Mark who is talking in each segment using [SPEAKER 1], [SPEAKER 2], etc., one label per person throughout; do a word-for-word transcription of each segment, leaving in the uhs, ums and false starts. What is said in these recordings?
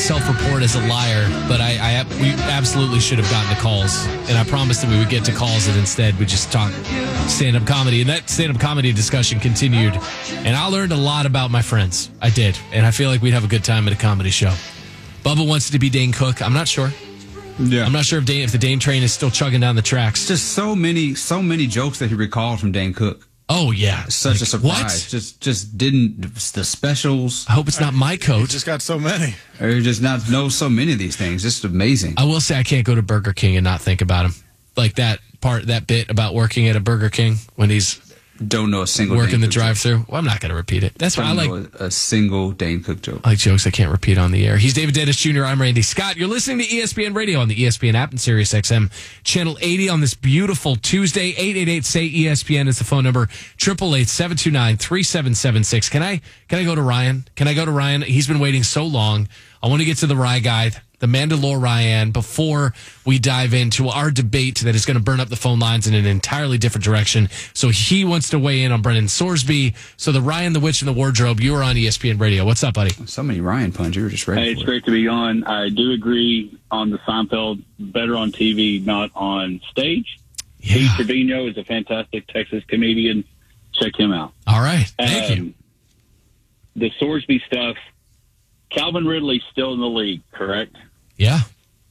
[SPEAKER 1] self-report as a liar, but I, I we absolutely should have gotten the calls, and I promised that we would get to calls, and instead we just talked stand-up comedy, and that stand-up comedy discussion continued, and I learned a lot about my friends. I did, and I feel like we'd have a good time at a comedy show. Bubba wants to be Dane Cook. I'm not sure.
[SPEAKER 2] Yeah,
[SPEAKER 1] I'm not sure if Dane, if the Dane train is still chugging down the tracks.
[SPEAKER 2] Just so many, so many jokes that he recalled from Dane Cook.
[SPEAKER 1] Oh yeah,
[SPEAKER 2] such
[SPEAKER 1] like,
[SPEAKER 2] a surprise.
[SPEAKER 1] What?
[SPEAKER 2] Just, just didn't the specials.
[SPEAKER 1] I hope it's not my coat.
[SPEAKER 3] You just got so many.
[SPEAKER 2] Or just not know so many of these things. Just amazing.
[SPEAKER 1] I will say I can't go to Burger King and not think about him. Like that part, that bit about working at a Burger King when he's
[SPEAKER 2] don't know a single
[SPEAKER 1] working
[SPEAKER 2] Dane
[SPEAKER 1] the
[SPEAKER 2] Cook
[SPEAKER 1] drive-through. Well, I'm not going to repeat it. That's why I like
[SPEAKER 2] a, a single Dane Cook joke.
[SPEAKER 1] I like jokes I can't repeat on the air. He's David Dennis Junior I'm Randy Scott. You're listening to E S P N Radio on the E S P N app and Sirius X M channel eighty on this beautiful Tuesday. eight eight eight say E S P N is the phone number. Triple eight seven two nine three seven seven six. Can I can I go to Ryan? Can I go to Ryan? He's been waiting so long. I want to get to the Rye guy, the Mandalore Ryan, before we dive into our debate that is going to burn up the phone lines in an entirely different direction. So he wants to weigh in on Brennan Sorsby. So the Ryan, the Witch, and the Wardrobe, you are on E S P N Radio. What's up, buddy?
[SPEAKER 2] So many Ryan puns. You were just ready
[SPEAKER 4] Hey,
[SPEAKER 2] for
[SPEAKER 4] it's
[SPEAKER 2] it.
[SPEAKER 4] great to be on. I do agree on the Seinfeld, better on T V, not on stage.
[SPEAKER 1] Yeah.
[SPEAKER 4] Steve Trevino is a fantastic Texas comedian. Check him out.
[SPEAKER 1] All right. Thank
[SPEAKER 4] Um,
[SPEAKER 1] you.
[SPEAKER 4] The Sorsby stuff, Calvin Ridley's still in the league, correct?
[SPEAKER 1] Yeah.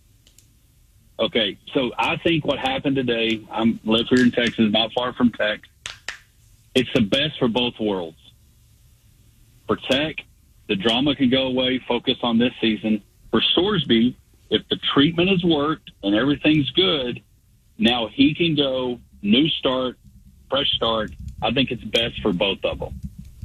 [SPEAKER 4] Okay, so I think what happened today, I live here in Texas, not far from Tech. It's the best for both worlds. For Tech, the drama can go away, focus on this season. For Sorsby, if the treatment has worked and everything's good, now he can go, new start, fresh start. I think it's best for both of them.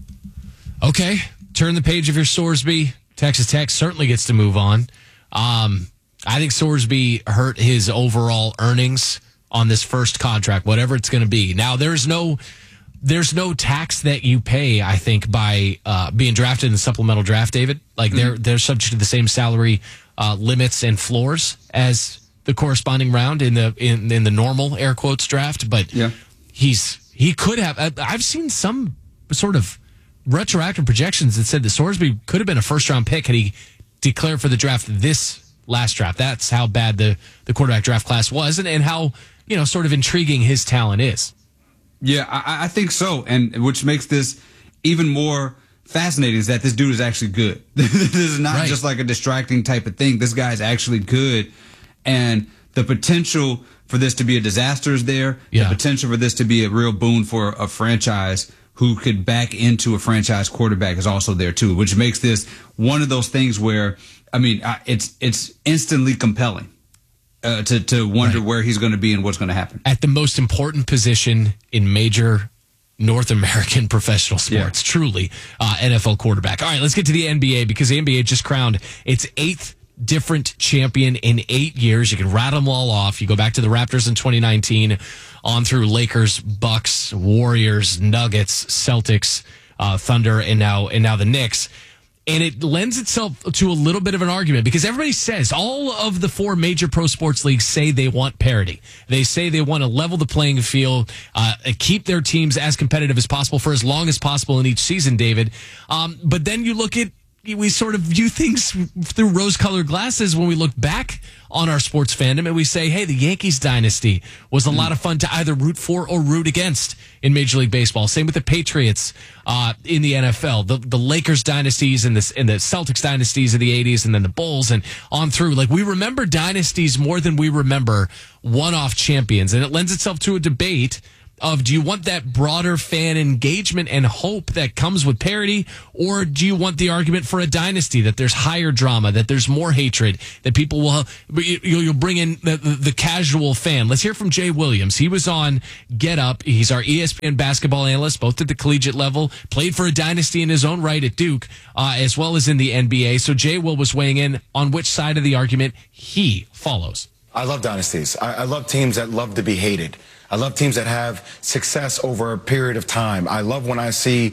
[SPEAKER 1] Okay. Turn the page of your Sorsby. Texas Tech certainly gets to move on. Um, I think Sorsby hurt his overall earnings on this first contract, whatever it's going to be. Now, there's no there's no tax that you pay, I think, by uh, being drafted in the supplemental draft, David. Like, mm-hmm. they're they're subject to the same salary uh, limits and floors as the corresponding round in the in, in the normal, air quotes, draft. But
[SPEAKER 2] yeah.
[SPEAKER 1] he's he could have. I've seen some sort of retroactive projections that said that Sorsby could have been a first-round pick had he declared for the draft this last draft. That's how bad the, the quarterback draft class was, and, and how, you know, sort of intriguing his talent is.
[SPEAKER 2] Yeah, I, I think so, and which makes this even more fascinating is that this dude is actually good. This is not
[SPEAKER 1] Right.
[SPEAKER 2] just like a distracting type of thing. This guy's actually good, and the potential for this to be a disaster is there.
[SPEAKER 1] Yeah.
[SPEAKER 2] The potential for this to be a real boon for a franchise who could back into a franchise quarterback is also there too, which makes this one of those things where, I mean, it's it's instantly compelling uh, to to wonder
[SPEAKER 1] Right.
[SPEAKER 2] where he's going to be and what's going to happen.
[SPEAKER 1] At the most important position in major North American professional sports,
[SPEAKER 2] Yeah.
[SPEAKER 1] truly, uh, N F L quarterback. All right, let's get to the N B A because the N B A just crowned its eighth different champion in eight years. You can rattle them all off. You go back to the Raptors in twenty nineteen, on through Lakers, Bucks, Warriors, Nuggets, Celtics, uh, Thunder, and now and now the Knicks. And it lends itself to a little bit of an argument because everybody says, all of the four major pro sports leagues say they want parity. They say they want to level the playing field, uh, keep their teams as competitive as possible for as long as possible in each season, David. Um, but then you look at, we sort of view things through rose-colored glasses when we look back on our sports fandom and we say, hey, the Yankees dynasty was a mm. lot of fun to either root for or root against in Major League Baseball. Same with the Patriots uh, in the N F L, the the Lakers dynasties and the, and the Celtics dynasties of the eighties and then the Bulls and on through. Like, we remember dynasties more than we remember one-off champions. And it lends itself to a debate of, do you want that broader fan engagement and hope that comes with parity, or do you want the argument for a dynasty, that there's higher drama, that there's more hatred, that people will, you'll bring in the, the, the casual fan? Let's hear from Jay Williams. He was on Get Up. He's our E S P N basketball analyst, both at the collegiate level, played for a dynasty in his own right at Duke, uh, as well as in the N B A. So Jay Will was weighing in on which side of the argument he follows.
[SPEAKER 5] I love dynasties. I, I love teams that love to be hated. I love teams that have success over a period of time. I love when I see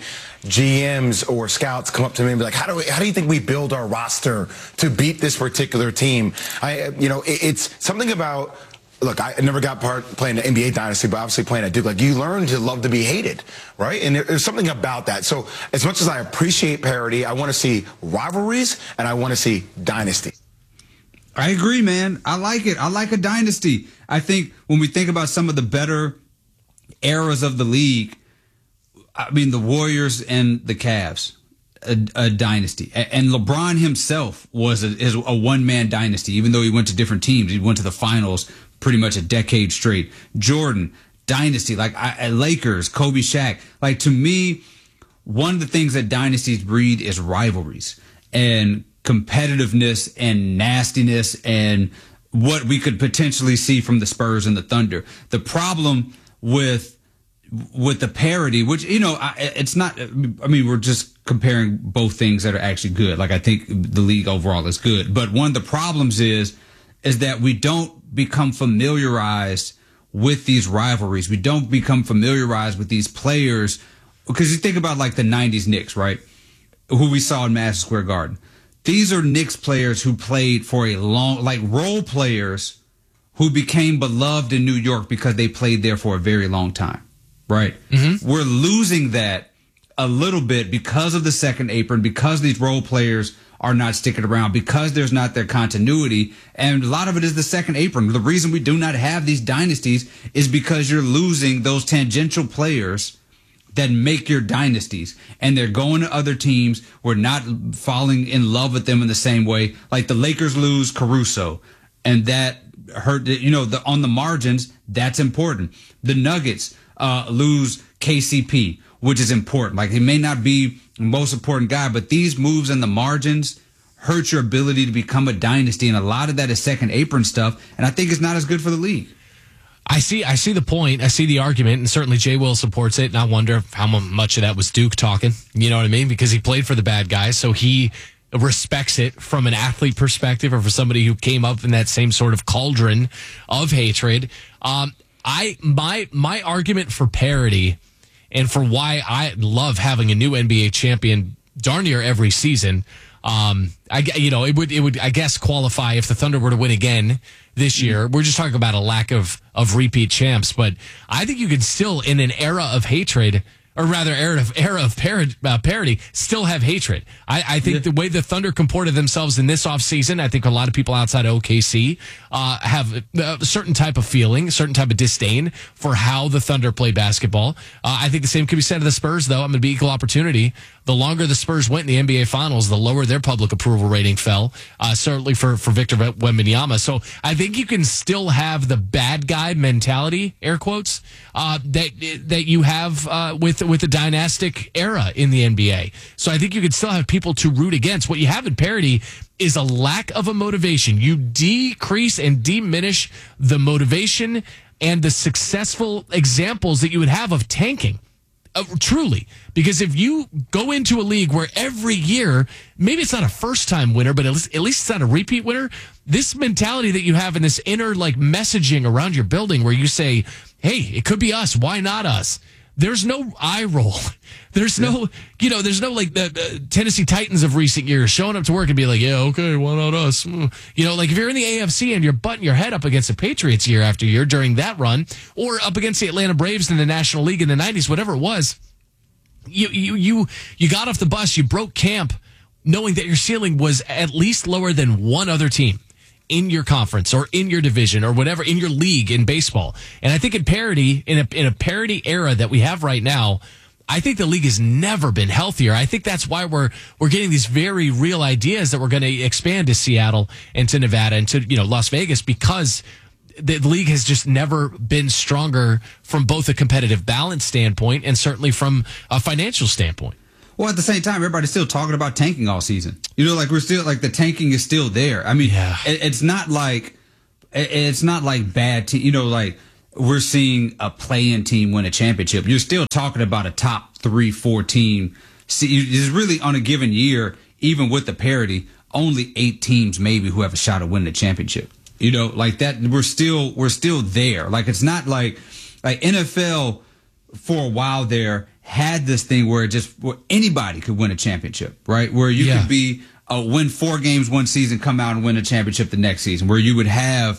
[SPEAKER 5] G Ms or scouts come up to me and be like, how do we, how do you think we build our roster to beat this particular team? I, you know, it, it's something about look, I never got part playing the N B A dynasty, but obviously playing at Duke, like you learn to love to be hated, right? And there, there's something about that. So as much as I appreciate parity, I want to see rivalries and I want to see dynasty.
[SPEAKER 2] I agree, man. I like it. I like a dynasty. I think when we think about some of the better eras of the league, I mean, the Warriors and the Cavs, a, a dynasty. And LeBron himself was a, is a one-man dynasty, even though he went to different teams. He went to the finals pretty much a decade straight. Jordan, dynasty. Like I, Lakers, Kobe, Shaq. Like, to me, one of the things that dynasties breed is rivalries and competitiveness and nastiness and what we could potentially see from the Spurs and the Thunder. The problem with with the parity, which, you know, I, it's not, I mean, we're just comparing both things that are actually good. Like, I think the league overall is good. But one of the problems is, is that we don't become familiarized with these rivalries. We don't become familiarized with these players. Because you think about, like, the nineties Knicks, right? Who we saw in Madison Square Garden. These are Knicks players who played for a long, like role players who became beloved in New York because they played there for a very long time. Right. Mm-hmm. We're losing that a little bit because of the second apron, because these role players are not sticking around, because there's not their continuity. And a lot of it is the second apron. The reason we do not have these dynasties is because you're losing those tangential players that make your dynasties, and they're going to other teams. We're not falling in love with them in the same way. Like the Lakers lose Caruso, and that hurt, you know, the, on the margins, that's important. The Nuggets Uh, lose K C P, which is important. Like, he may not be the most important guy, but these moves in the margins hurt your ability to become a dynasty, and a lot of that is second apron stuff, and I think it's not as good for the league.
[SPEAKER 1] I see I see the point. I see the argument, and certainly Jay Will supports it, and I wonder how much of that was Duke talking. You know what I mean? Because he played for the bad guys, so he respects it from an athlete perspective, or for somebody who came up in that same sort of cauldron of hatred. Um, I my my argument for parity and for why I love having a new N B A champion darn near every season, um, I you know it would it would I guess qualify if the Thunder were to win again this year. We're just talking about a lack of of repeat champs, but I think you can still, in an era of hatred, or rather era of era of parody, uh, parody still have hatred. I, I think yeah. the way the Thunder comported themselves in this offseason, I think a lot of people outside of O K C uh, have a certain type of feeling, a certain type of disdain for how the Thunder play basketball. Uh, I think the same could be said of the Spurs, though. I'm going to be equal opportunity. The longer the Spurs went in the N B A Finals, the lower their public approval rating fell, uh, certainly for, for Victor Wembanyama. So I think you can still have the bad guy mentality, air quotes, uh, that that you have uh, with, with the dynastic era in the N B A. So I think you can still have people to root against. What you have in parity is a lack of a motivation. You decrease and diminish the motivation and the successful examples that you would have of tanking. Uh, truly, because if you go into a league where every year, maybe it's not a first-time winner, but at least, at least it's not a repeat winner, this mentality that you have in this inner like messaging around your building where you say, hey, it could be us, why not us? There's no eye roll. There's no, you know, there's no like the uh, Tennessee Titans of recent years showing up to work and be like, yeah, okay, why not us? Mm. You know, like if you're in the A F C and you're butting your head up against the Patriots year after year during that run, or up against the Atlanta Braves in the National League in the nineties, whatever it was, you you you you got off the bus, you broke camp, knowing that your ceiling was at least lower than one other team in your conference or in your division or whatever, in your league in baseball. And I think in parity, in a, in a parity era that we have right now, I think the league has never been healthier. I think that's why we're we're getting these very real ideas that we're going to expand to Seattle and to Nevada and to, you know, Las Vegas, because the league has just never been stronger from both a competitive balance standpoint and certainly from a financial standpoint.
[SPEAKER 2] Well, at the same time, everybody's still talking about tanking all season. You know, like we're still like the tanking is still there. I mean, yeah. it, it's not like it's not like bad. Te- you know, like we're seeing a play-in team win a championship. You're still talking about a top three, four team. See, it's really on a given year, even with the parity, only eight teams maybe who have a shot at winning the championship. You know, like that. We're still we're still there. Like it's not like like N F L for a while there had this thing where it just where anybody could win a championship, right? Where you yeah. could be uh, win four games one season, come out and win a championship the next season, where you would have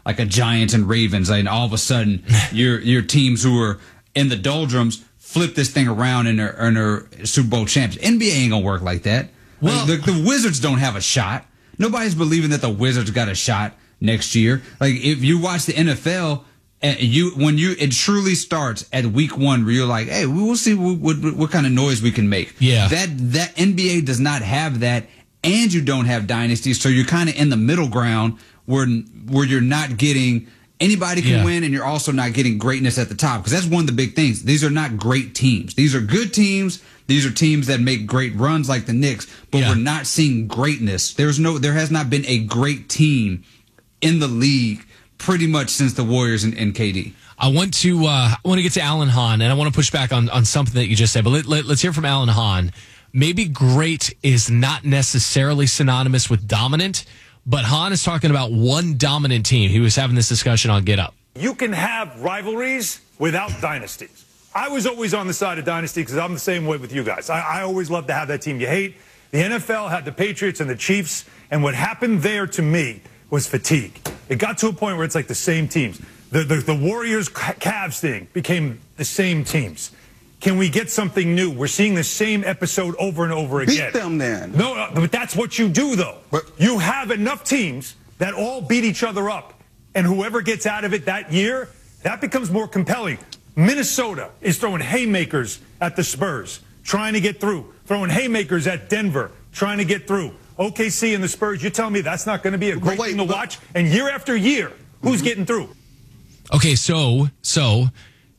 [SPEAKER 2] like a Giants and Ravens, and all of a sudden your your teams who are in the doldrums flip this thing around and are, and are Super Bowl champs. N B A ain't gonna work like that.
[SPEAKER 1] Well,
[SPEAKER 2] like, the, the Wizards don't have a shot. Nobody's believing that the Wizards got a shot next year. Like if you watch the N F L, and you when you it truly starts at week one, where you're like, hey, we will see what, what, what kind of noise we can make.
[SPEAKER 1] Yeah,
[SPEAKER 2] that that N B A does not have that, and you don't have dynasties, so you're kind of in the middle ground where where you're not getting. Anybody can
[SPEAKER 1] yeah.
[SPEAKER 2] win, and you're also not getting greatness at the top, because that's one of the big things. These are not great teams. These are good teams. These are teams that make great runs like the Knicks, but
[SPEAKER 1] yeah.
[SPEAKER 2] we're not seeing greatness. There's no, there has not been a great team in the league pretty much since the Warriors and, and K D.
[SPEAKER 1] I want to uh, I want to get to Alan Hahn, and I want to push back on, on something that you just said, but let, let, let's hear from Alan Hahn. Maybe great is not necessarily synonymous with dominant, but Hahn is talking about one dominant team. He was having this discussion on Get Up.
[SPEAKER 3] You can have rivalries without dynasties. I was always on the side of dynasty because I'm the same way with you guys. I, I always love to have that team you hate. The N F L had the Patriots and the Chiefs, and what happened there to me was fatigue. It got to a point where it's like the same teams. The, the, the Warriors Cavs thing became the same teams. Can we get something new? We're seeing the same episode over and over again.
[SPEAKER 6] Beat them then.
[SPEAKER 3] No, uh, but that's what you do, though.
[SPEAKER 6] But,
[SPEAKER 3] you have enough teams that all beat each other up, and whoever gets out of it that year, that becomes more compelling. Minnesota is throwing haymakers at the Spurs, trying to get through. Throwing haymakers at Denver, trying to get through. O K C and the Spurs, you tell me that's not going to be a great
[SPEAKER 6] wait,
[SPEAKER 3] thing to
[SPEAKER 6] but,
[SPEAKER 3] watch? And year after year, who's mm-hmm. getting through?
[SPEAKER 1] Okay, so so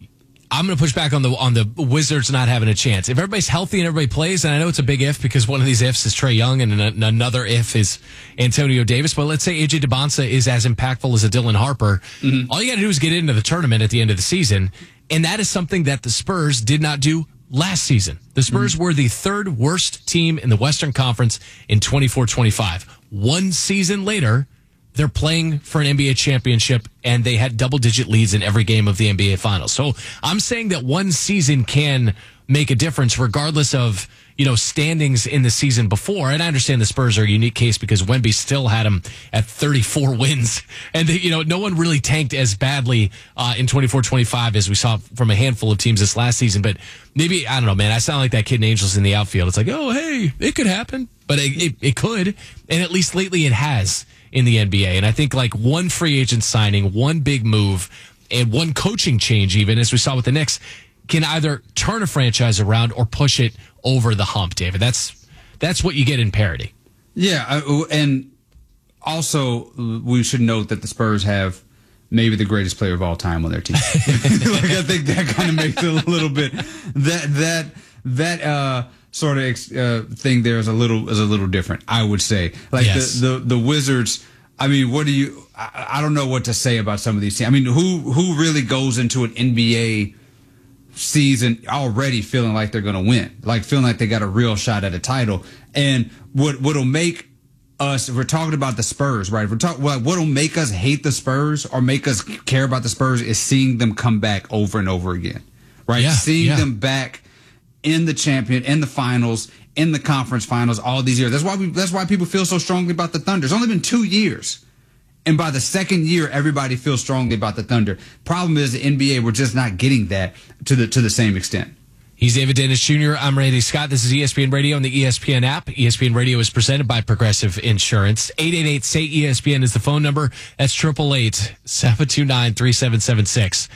[SPEAKER 1] I'm going to push back on the on the Wizards not having a chance. If everybody's healthy and everybody plays, and I know it's a big if because one of these ifs is Trae Young and an, another if is Antonio Davis, but let's say A J DeBonsa is as impactful as a Dylan Harper. Mm-hmm. All you got to do is get into the tournament at the end of the season, and that is something that the Spurs did not do last season. The Spurs mm-hmm. were the third worst team in the Western Conference in twenty-four twenty-five. One season later, they're playing for an N B A championship, and they had double-digit leads in every game of the N B A Finals. So I'm saying that one season can make a difference regardless of, you know, standings in the season before. And I understand the Spurs are a unique case because Wemby still had them at thirty-four wins. And, they, you know, no one really tanked as badly uh, in twenty-four twenty-five as we saw from a handful of teams this last season. But maybe, I don't know, man, I sound like that kid in Angels in the outfield. It's like, oh, hey, it could happen. But it, it, it could. And at least lately it has in the N B A. And I think like one free agent signing, one big move, and one coaching change, even as we saw with the Knicks, can either turn a franchise around or push it over the hump, David. That's that's what you get in parity.
[SPEAKER 2] Yeah, and also we should note that the Spurs have maybe the greatest player of all time on their team. Like I think that kind of makes it a little bit that that that uh, sort of uh, thing there is a little is a little different, I would say. Like
[SPEAKER 1] yes.
[SPEAKER 2] the, the the Wizards. I mean, what do you? I, I don't know what to say about some of these teams. I mean, who who really goes into an N B A season already feeling like they're going to win, like feeling like they got a real shot at a title? And what what'll make us, if we're talking about the Spurs, right? If we're talking, what what'll make us hate the Spurs or make us care about the Spurs is seeing them come back over and over again, right?
[SPEAKER 1] Yeah,
[SPEAKER 2] seeing
[SPEAKER 1] yeah.
[SPEAKER 2] them back in the champion, in the finals, in the conference finals, all these years. That's why we. That's why people feel so strongly about the Thunder. It's only been two years. And by the second year, everybody feels strongly about the Thunder. Problem is, the N B A, we're just not getting that to the to the same extent.
[SPEAKER 1] He's David Dennis Junior I'm Randy Scott. This is E S P N Radio and the E S P N app. E S P N Radio is presented by Progressive Insurance. eight eight eight, S A Y, E S P N is the phone number. That's eight eight eight, seven two nine, three seven seven six.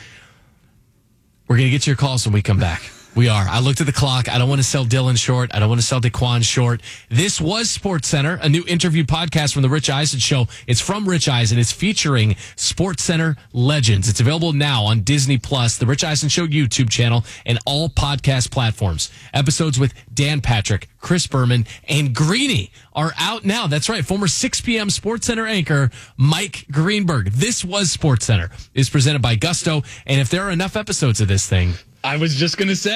[SPEAKER 1] We're going to get to your calls when we come back. We are. I looked at the clock. I don't want to sell Dylan short. I don't want to sell Daquan short. This was SportsCenter, a new interview podcast from the Rich Eisen Show. It's from Rich Eisen. It's featuring SportsCenter legends. It's available now on Disney Plus, the Rich Eisen Show YouTube channel, and all podcast platforms. Episodes with Dan Patrick, Chris Berman, and Greeny are out now. That's right. Former six p.m. SportsCenter anchor Mike Greenberg. This was SportsCenter. It's presented by Gusto. And if there are enough episodes of this thing,
[SPEAKER 7] I was just going to say.